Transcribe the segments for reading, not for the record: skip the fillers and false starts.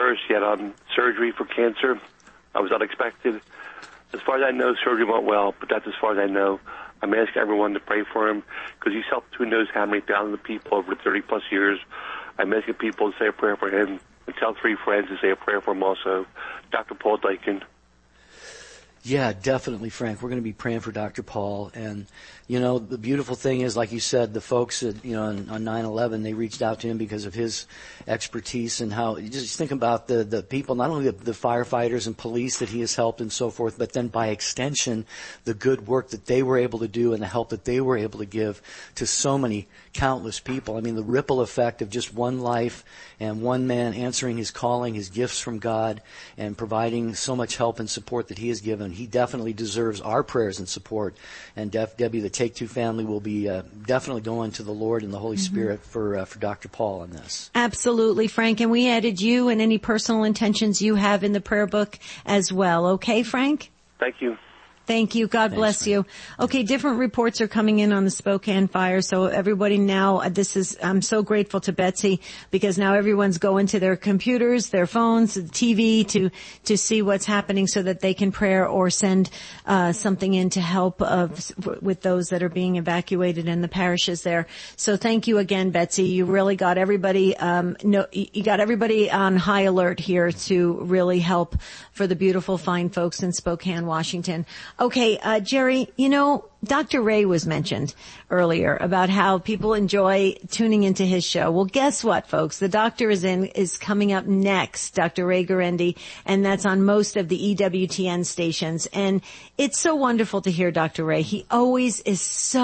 first. He had surgery for cancer. It was unexpected. As far as I know, surgery went well, but that's as far as I know. I'm asking everyone to pray for him because he's helped who knows how many thousands of people over 30-plus years. I'm asking people to say a prayer for him and tell 3 friends to say a prayer for him also. Dr. Paul Dyken. Yeah, definitely, Frank. We're going to be praying for Dr. Paul. And, you know, the beautiful thing is, like you said, the folks at, on 9/11, they reached out to him because of his expertise and how, you just think about the people, not only the firefighters and police that he has helped and so forth, but then by extension, the good work that they were able to do and the help that they were able to give to so many countless people. I mean, the ripple effect of just one life and one man answering his calling, his gifts from God, and providing so much help and support that he has given. He definitely deserves our prayers and support. And Debbie, the Take Two family will be definitely going to the Lord and the Holy Spirit for Dr. Paul on this. Absolutely, Frank. And we added you and any personal intentions you have in the prayer book as well. Okay, Frank? Thank you. Thank you. God bless you. Okay, different reports are coming in on the Spokane fire. So everybody now, I'm so grateful to Betsy because now everyone's going to their computers, their phones, the TV to see what's happening so that they can pray or send something in to help with those that are being evacuated in the parishes there. So thank you again, Betsy. You really got everybody, you got everybody on high alert here to really help for the beautiful, fine folks in Spokane, Washington. Okay, Jerry, Dr. Ray was mentioned earlier about how people enjoy tuning into his show. Well, guess what, folks? The Doctor is coming up next, Dr. Ray Guarendi, and that's on most of the EWTN stations. And it's so wonderful to hear Dr. Ray. He always is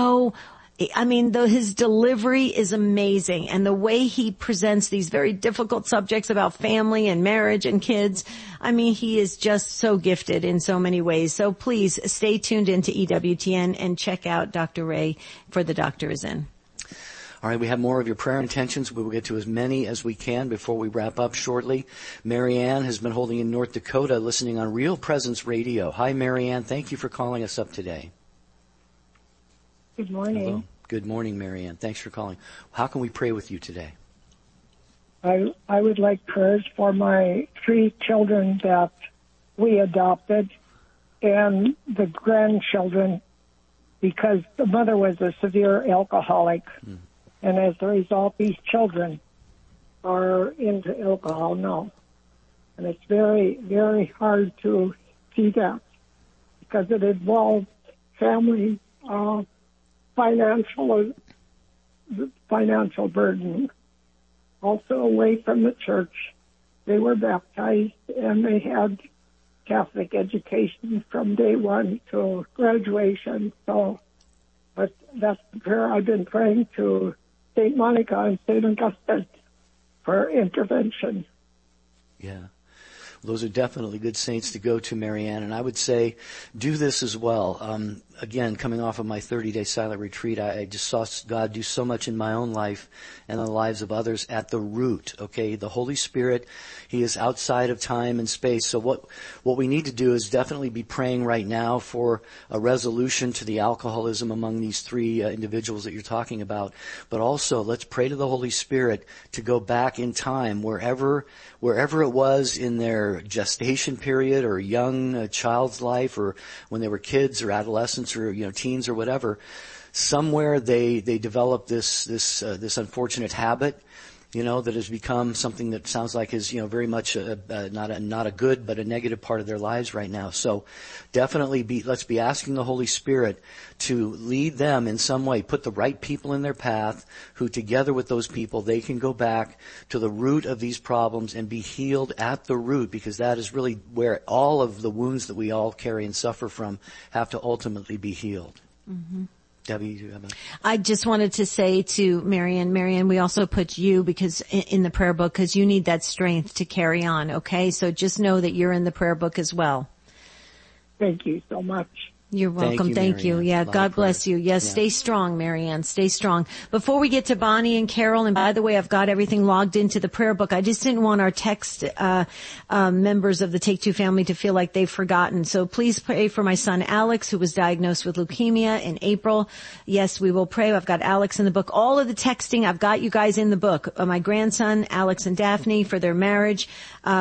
his delivery is amazing, and the way he presents these very difficult subjects about family and marriage and kids, he is just so gifted in so many ways. So please stay tuned into EWTN and check out Dr. Ray for The Doctor Is In. All right, we have more of your prayer intentions. We will get to as many as we can before we wrap up shortly. Marianne has been holding in North Dakota, listening on Real Presence Radio. Hi, Marianne. Thank you for calling us up today. Good morning. Hello. Good morning, Marianne. Thanks for calling. How can we pray with you today? I would like prayers for my 3 children that we adopted and the grandchildren because the mother was a severe alcoholic. And as a result, these children are into alcohol now. And it's very, very hard to see that because it involves family financial burden. Also away from the church. They were baptized and they had Catholic education from day one to graduation. But that's the prayer I've been praying to St. Monica and St. Augustine for intervention. Yeah. Those are definitely good saints to go to, Marianne. And I would say do this as well. Again, coming off of my 30-day silent retreat, I just saw God do so much in my own life and in the lives of others at the root, okay? The Holy Spirit, He is outside of time and space. So what we need to do is definitely be praying right now for a resolution to the alcoholism among these 3 individuals that you're talking about. But also, let's pray to the Holy Spirit to go back in time wherever it was in their gestation period or young child's life or when they were kids or adolescents or teens or whatever. Somewhere they developed this unfortunate habit, that has become something that sounds like is very much not a good but a negative part of their lives right now. So definitely let's be asking the Holy Spirit to lead them in some way, put the right people in their path who together with those people they can go back to the root of these problems and be healed at the root, because that is really where all of the wounds that we all carry and suffer from have to ultimately be healed. Mm-hmm. Debbie, do you have I just wanted to say to Marianne, we also put you because in the prayer book because you need that strength to carry on, okay? So just know that you're in the prayer book as well. Thank you so much. You're welcome. Thank you. Yeah, God bless you. Yes, stay strong, Marianne. Stay strong. Before we get to Bonnie and Carol, and by the way, I've got everything logged into the prayer book. I just didn't want our text members of the Take Two family to feel like they've forgotten. So please pray for my son Alex, who was diagnosed with leukemia in April. Yes, we will pray. I've got Alex in the book. All of the texting, I've got you guys in the book. My grandson, Alex and Daphne, for their marriage.